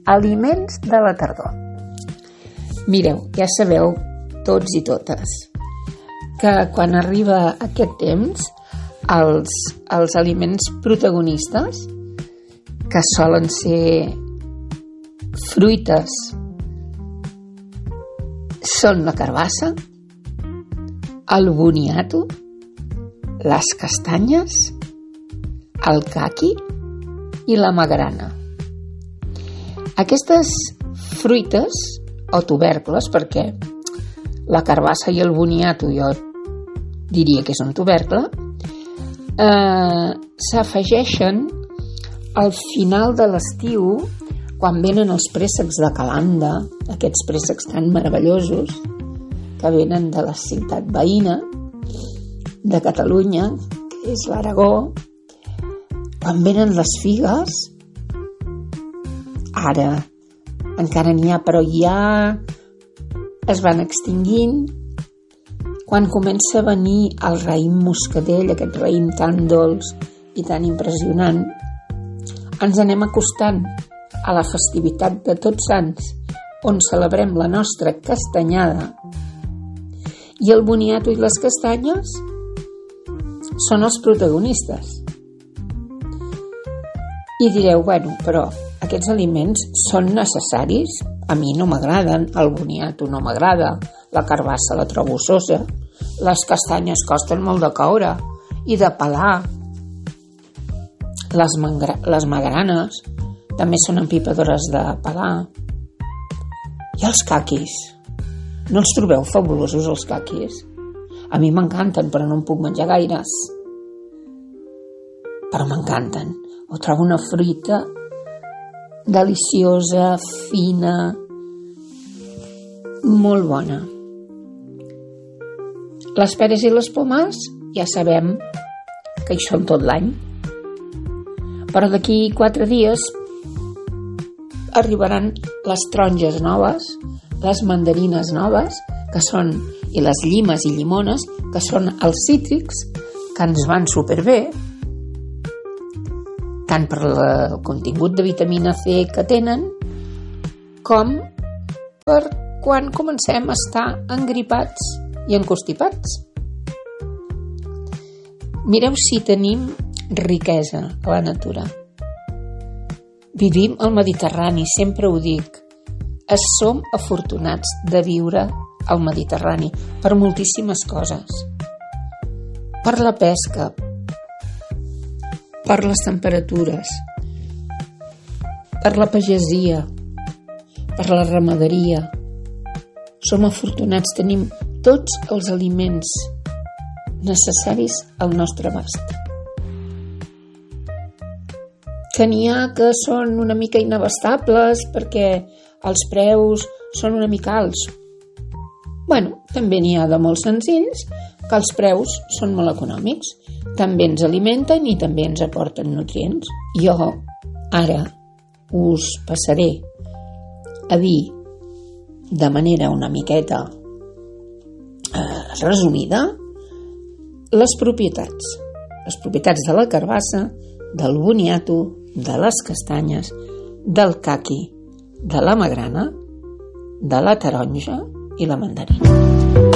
Aliments de la tardor. Mireu, ja sabeu tots i totes que quan arriba aquest temps els aliments protagonistes, que solen ser fruites, són la carbassa, el boniato, les castanyes, el caqui i la magrana. Aquestes fruites o tubercles, perquè la carbassa i el boniato jo diria que és un tubercle, s'afegeixen al final de l'estiu, quan venen els préssecs de Calanda, aquests préssecs tan meravellosos que venen de la ciutat veïna de Catalunya, que és l'Aragó. Quan venen les figues, ara encara n'hi ha, però ja es van extingint. Quan comença a venir el raïm moscatell, aquest raïm tan dolç i tan impressionant, ens anem acostant a la festivitat de Tots Sants, on celebrem la nostra castanyada, i el boniato i les castanyes són els protagonistes. I direu, bueno, però aquests aliments són necessaris? A mi no m'agraden, el boniato no m'agrada, la carbassa la trobo sosa, les castanyes costen molt de coure i de pelar, les magranes també són empipadores de pelar. I els caquis? No els trobeu fabulosos, els caquis? A mi m'encanten, però no en puc menjar gaires. Però m'encanten. Ho trobo una fruita deliciosa, fina, molt bona. Les peres i les pomes ja sabem que hi són tot l'any, però d'aquí 4 dies arribaran les taronges noves, les mandarines noves, que són, i les llimes i llimones, que són els cítrics que ens van superbé, tant per el contingut de vitamina C que tenen, com per quan comencem a estar engripats i encostipats. Mireu si tenim riquesa a la natura. Vivim al Mediterrani, sempre ho dic. Som afortunats de viure al Mediterrani per moltíssimes coses. Per la pesca, per les temperatures, per la pagesia, per la ramaderia. Som afortunats, tenim tots els aliments necessaris al nostre abast. Que n'hi ha que són una mica inabastables perquè els preus són una mica alts. Bueno, també n'hi ha de molt senzills que els preus són molt econòmics. També ens alimenten i també ens aporten nutrients. Jo ara us passaré a dir de manera una miqueta resumida les propietats de la carbassa, del boniato, de les castanyes, del caqui, de la magrana, de la taronja i la mandarina.